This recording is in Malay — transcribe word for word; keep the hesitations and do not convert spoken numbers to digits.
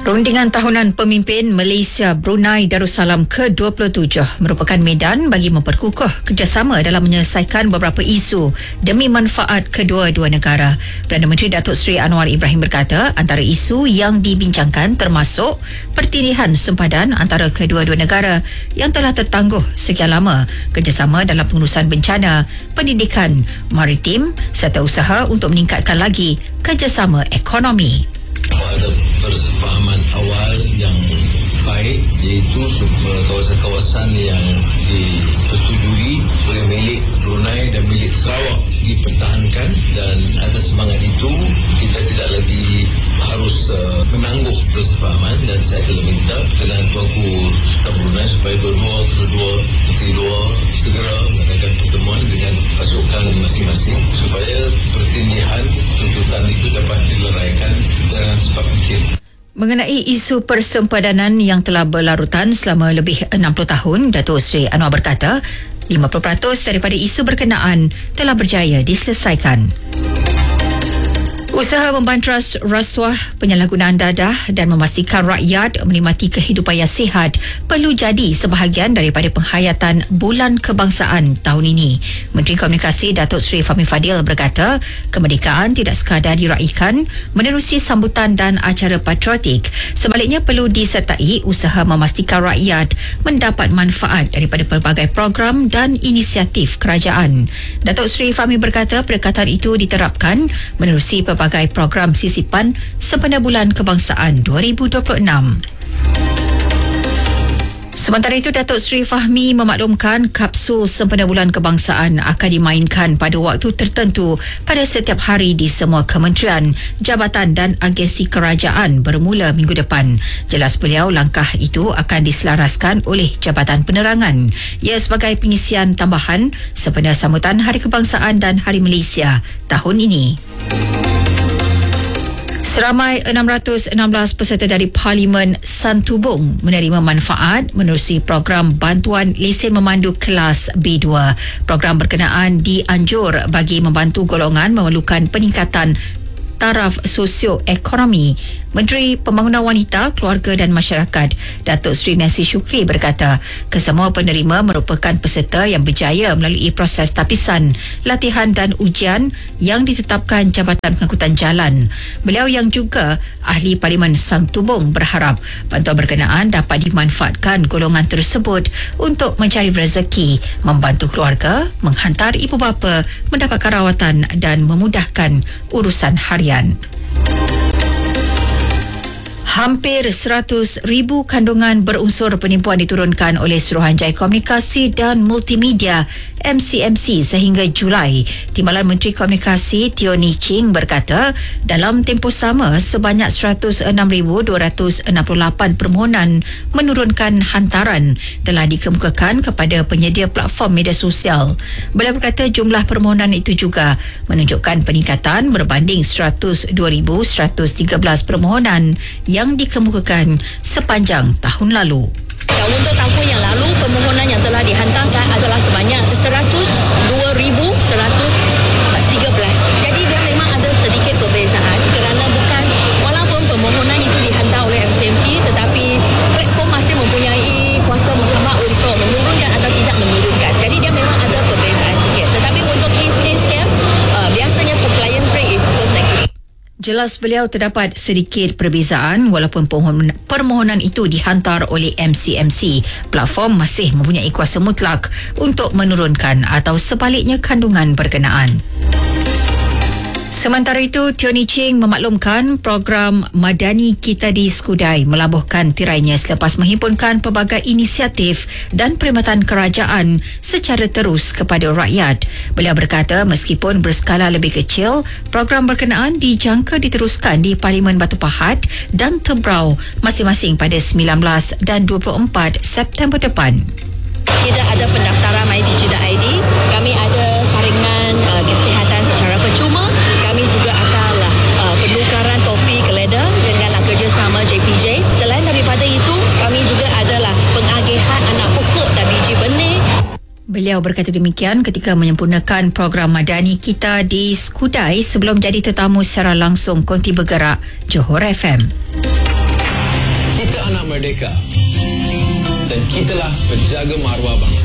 Rundingan tahunan pemimpin Malaysia Brunei Darussalam ke dua puluh tujuh merupakan medan bagi memperkukuh kerjasama dalam menyelesaikan beberapa isu demi manfaat kedua-dua negara. Perdana Menteri Datuk Seri Anwar Ibrahim berkata antara isu yang dibincangkan termasuk pertindih sempadan antara kedua-dua negara yang telah tertangguh sekian lama, kerjasama dalam pengurusan bencana, pendidikan, maritim serta usaha untuk meningkatkan lagi kerjasama ekonomi. Ada persefahaman awal yang baik, iaitu kawasan-kawasan yang dipersetujui oleh milik Brunei dan milik Sarawak dipertahankan, dan atas semangat itu kita tidak lagi harus uh, menangguh persefahaman, dan saya telah minta dengan Tuanku Brunei supaya dua-dua kedua menteri luar segera mengadakan pertemuan dengan pasukan masing-masing supaya pertindihan tuntutan itu dapat dileraikan dengan sebab fikir. Mengenai isu persempadanan yang telah berlarutan selama lebih enam puluh tahun, Datuk Seri Anwar berkata lima puluh peratus daripada isu berkenaan telah berjaya diselesaikan. Usaha membantras rasuah, penyalahgunaan dadah dan memastikan rakyat menikmati kehidupan yang sihat perlu jadi sebahagian daripada penghayatan Bulan Kebangsaan tahun ini. Menteri Komunikasi Datuk Seri Fahmi Fadil berkata, kemerdekaan tidak sekadar diraikan menerusi sambutan dan acara patriotik. Sebaliknya perlu disertai usaha memastikan rakyat mendapat manfaat daripada pelbagai program dan inisiatif kerajaan. Datuk Seri Fahmi berkata pendekatan itu diterapkan menerusi pelbagai sebagai program sisipan sempena Bulan Kebangsaan dua ribu dua puluh enam. Sementara itu, Datuk Seri Fahmi memaklumkan kapsul sempena Bulan Kebangsaan akan dimainkan pada waktu tertentu pada setiap hari di semua kementerian, jabatan dan agensi kerajaan bermula minggu depan. Jelas beliau, langkah itu akan diselaraskan oleh Jabatan Penerangan. Ia sebagai pengisian tambahan sempena sambutan Hari Kebangsaan dan Hari Malaysia tahun ini. Seramai enam ratus enam belas peserta dari Parlimen Santubong menerima manfaat menerusi program bantuan lesen memandu kelas B dua. Program berkenaan dianjur bagi membantu golongan memerlukan peningkatan taraf sosioekonomi. Menteri Pembangunan Wanita, Keluarga dan Masyarakat Datuk Seri Nancy Shukri berkata, kesemua penerima merupakan peserta yang berjaya melalui proses tapisan, latihan dan ujian yang ditetapkan Jabatan Pengangkutan Jalan. Beliau yang juga ahli Parlimen Santubong berharap bantuan berkenaan dapat dimanfaatkan golongan tersebut untuk mencari rezeki, membantu keluarga, menghantar ibu bapa mendapatkan rawatan dan memudahkan urusan harian. Hampir seratus ribu kandungan berunsur penipuan diturunkan oleh Suruhanjaya Komunikasi dan Multimedia M C M C sehingga Julai. Timbalan Menteri Komunikasi Teo Ni Ching berkata, dalam tempoh sama sebanyak seratus enam ribu dua ratus enam puluh lapan permohonan menurunkan hantaran telah dikemukakan kepada penyedia platform media sosial. Beliau berkata jumlah permohonan itu juga menunjukkan peningkatan berbanding seratus dua ribu seratus tiga belas permohonan yang dikemukakan sepanjang tahun lalu. Dan untuk tahun yang lalu, permohonan yang telah dihantarkan adalah sebanyak seratus dua ribu seratus tiga belas. Jadi dia memang ada sedikit perbezaan kerana bukan, walaupun permohonan itu dihantar oleh M C M C, tetapi platform masih mempunyai kuasa mutlak untuk menurunkan atau tidak menurunkan. Jadi dia memang ada perbezaan sikit. Tetapi untuk case-case scam, uh, biasanya compliance rate is close to ninety percent. Jelas beliau terdapat sedikit perbezaan walaupun permohonan itu dihantar oleh M C M C. Platform masih mempunyai kuasa mutlak untuk menurunkan atau sebaliknya kandungan berkenaan. Sementara itu, Teo Ni Ching memaklumkan program Madani Kita di Skudai melabuhkan tirainya selepas menghimpunkan pelbagai inisiatif dan perkhidmatan kerajaan secara terus kepada rakyat. Beliau berkata meskipun berskala lebih kecil, program berkenaan dijangka diteruskan di Parlimen Batu Pahat dan Tebrau masing-masing pada sembilan belas dan dua puluh empat September depan. Kita ada pendaftaran MyDigi dot I D, kami ada saringan uh, kesihatan secara percuma, kami juga akan uh, penukaran topi keleda dengan kerjasama J P J. Selain daripada itu, kami juga adalah pengagihan anak pokok dan biji benih. Beliau berkata demikian ketika menyempurnakan program Madani Kita di Skudai sebelum jadi tetamu secara langsung Konti Bergerak Johor F M. anak merdeka dan kitalah penjaga maruah bangsa.